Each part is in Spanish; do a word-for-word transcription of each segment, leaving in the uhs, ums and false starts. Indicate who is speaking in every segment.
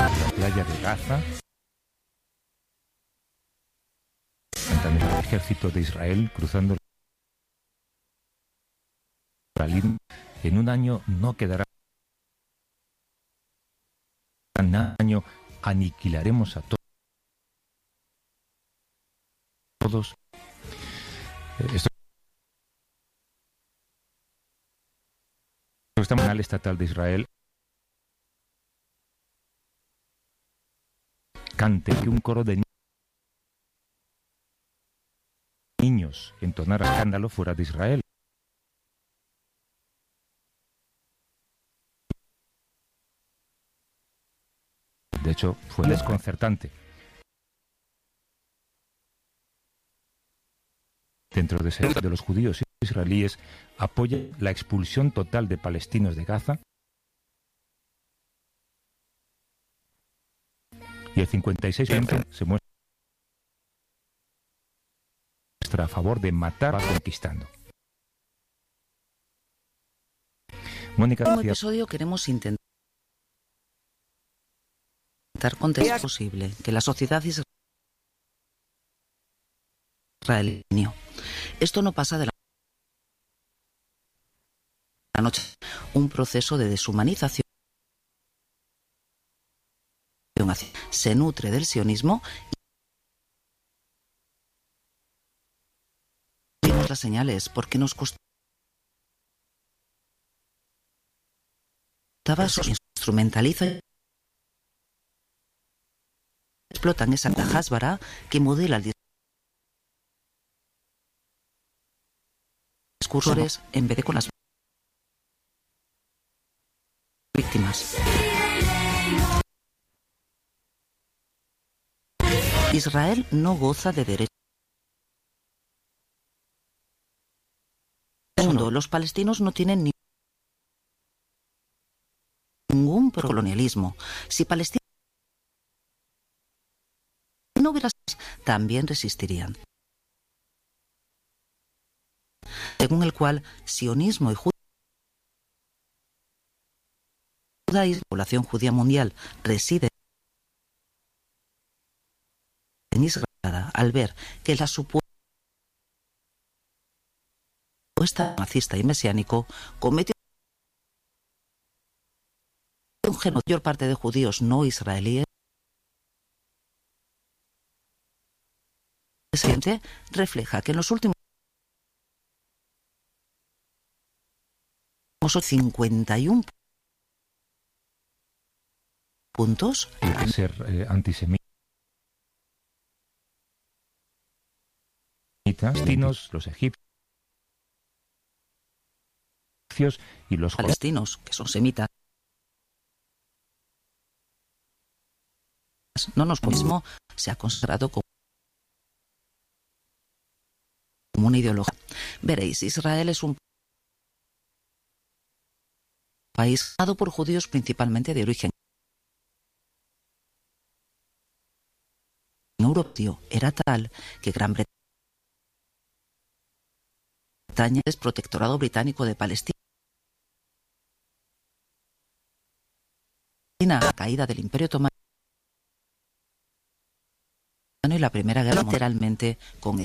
Speaker 1: la playa de Gaza. También el ejército de Israel cruzando la línea. En un año no quedará en un año aniquilaremos a to todos. Esto está en el estatal de Israel. Cante que un coro de niños entonara escándalo fuera de Israel. De hecho, fue desconcertante. Dentro de, ese, de los judíos israelíes apoya la expulsión total de palestinos de Gaza y el cincuenta y seis por ciento se muestra a favor de matar a conquistando. Mónica,
Speaker 2: en este episodio queremos intentar contestar es posible que la sociedad israelí. Esto no pasa de la noche. Un proceso de deshumanización se nutre del sionismo y vimos las señales porque nos costaba su instrumentaliza y explotan esa hasbara que modela el discurso en vez de con las víctimas. Israel no goza de derechos. Segundo, los palestinos no tienen ni ningún colonialismo. Si Palestina no hubiera, también resistirían. Según el cual sionismo y judaísmo, la población judía mundial reside en Israel, al ver que la supuesta racista y mesiánico comete un genocidio. La mayor parte de judíos no israelíes refleja que en los últimos cincuenta y uno puntos
Speaker 1: han ser eh, antisemitas, los egipcios y los
Speaker 2: palestinos, que son semitas. No nos mismo se ha consagrado como una ideología. Veréis, Israel es un país formado por judíos principalmente de origen europeo. Era tal que Gran Bretaña es protectorado británico de Palestina. La caída del Imperio Otomano y la Primera Guerra Mundial, literalmente con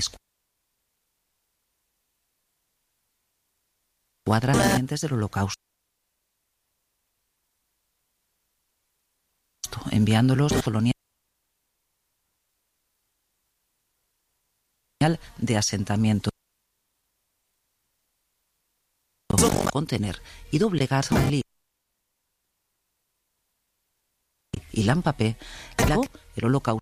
Speaker 2: escuadras pendientes del Holocausto, enviándolos a colonial de asentamiento, contener y doblegar Israelí y Lampapé, el Holocausto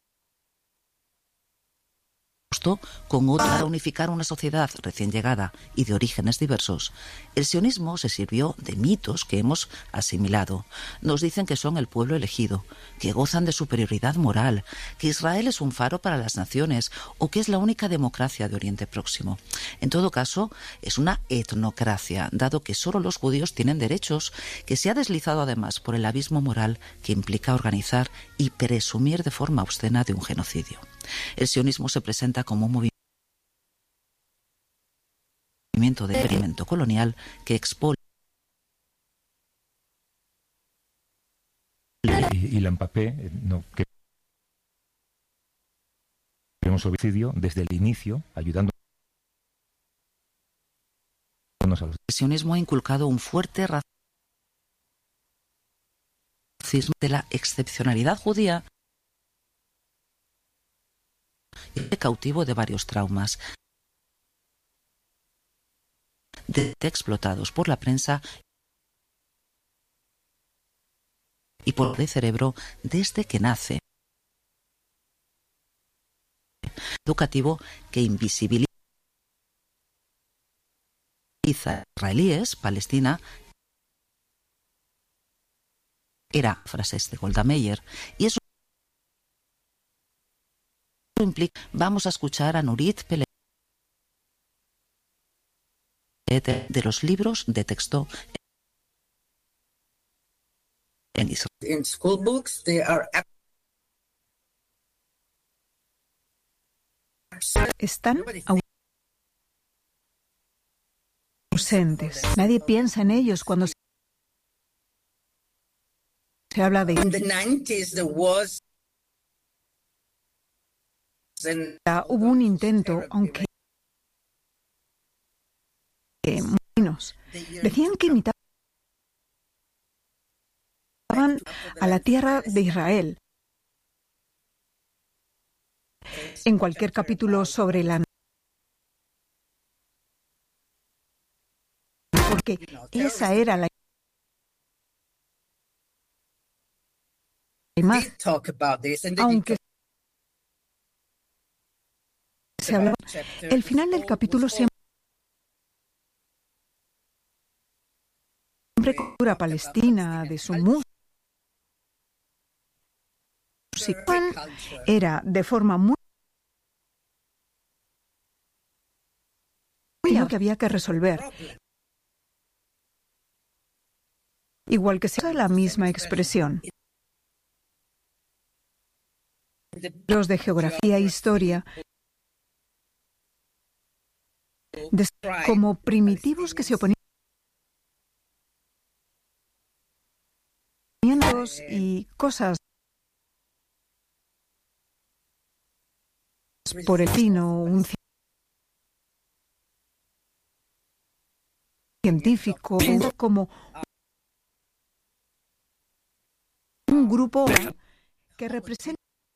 Speaker 2: con otra para unificar una sociedad recién llegada y de orígenes diversos. El sionismo se sirvió de mitos que hemos asimilado. Nos dicen que son el pueblo elegido, que gozan de superioridad moral, que Israel es un faro para las naciones o que es la única democracia de Oriente Próximo. En todo caso, es una etnocracia, dado que solo los judíos tienen derechos, que se ha deslizado además por el abismo moral que implica organizar y presumir de forma obscena de un genocidio. El sionismo se presenta como un movimiento de experimento colonial que expone
Speaker 1: y, y la Empapé, no, que queremos homicidio desde el inicio, ayudando a los...
Speaker 2: El sionismo ha inculcado un fuerte racismo de la excepcionalidad judía y cautivo de varios traumas, de explotados por la prensa y por el cerebro desde que nace. Educativo que invisibiliza israelíes, Palestina, era frases de Golda Meir, y eso implica, vamos a escuchar a Nurit Peled de los libros de texto en Israel.
Speaker 3: In school books, they are
Speaker 4: están ausentes. Nadie piensa en ellos cuando se habla de...
Speaker 3: in the nineties there was an...
Speaker 4: Hubo un intento, aunque eh, menos. Decían que imitaban a la tierra de Israel. En cualquier capítulo sobre la... Porque esa era la imagen. Aunque se hablaba... El final del capítulo siempre cultura palestina, de su música, era de forma muy lo que había que resolver. Igual que sea la misma expresión. Los de geografía e historia de, como primitivos que se oponían y cosas por el fino, un científico, como un grupo que representa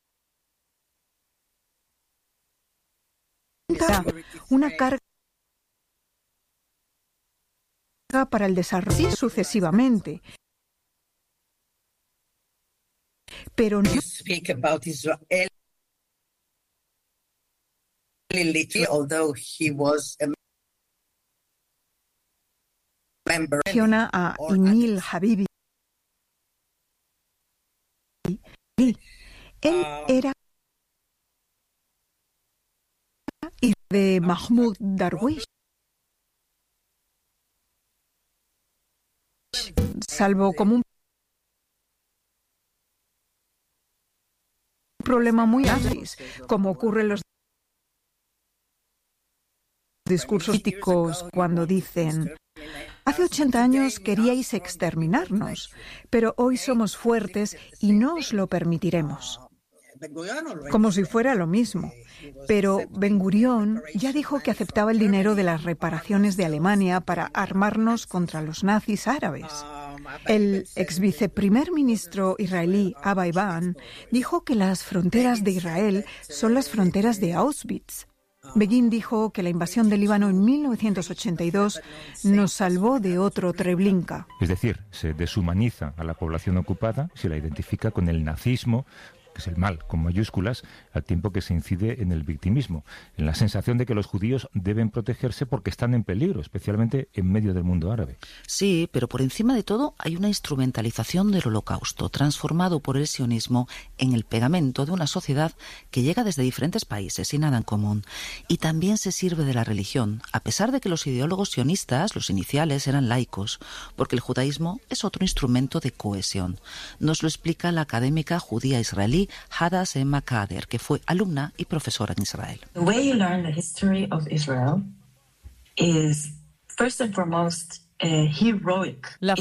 Speaker 4: una carga para el desarrollo sucesivamente. Pero no menciona a Emil Habibi. Él era de Mahmoud Darwish, salvo como un problema muy nazis, como ocurre en los discursos políticos cuando dicen: hace ochenta años queríais exterminarnos, pero hoy somos fuertes y no os lo permitiremos. Como si fuera lo mismo. Pero Ben Gurión ya dijo que aceptaba el dinero de las reparaciones de Alemania para armarnos contra los nazis árabes. El ex viceprimer ministro israelí Abba Eban dijo que las fronteras de Israel son las fronteras de Auschwitz. Begin dijo que la invasión del Líbano en mil novecientos ochenta y dos nos salvó de otro Treblinka.
Speaker 1: Es decir, se deshumaniza a la población ocupada, se la identifica con el nazismo, que es el mal con mayúsculas, al tiempo que se incide en el victimismo, en la sensación de que los judíos deben protegerse porque están en peligro, especialmente en medio del mundo árabe.
Speaker 2: Sí, pero por encima de todo hay una instrumentalización del Holocausto, transformado por el sionismo en el pegamento de una sociedad que llega desde diferentes países sin nada en común. Y también se sirve de la religión, a pesar de que los ideólogos sionistas, los iniciales, eran laicos, porque el judaísmo es otro instrumento de cohesión. Nos lo explica la académica judía israelí Hadass Emma Kader, que fue alumna y profesora en Israel.
Speaker 5: The way you learn the history of Israel is first and foremost uh, heroic. La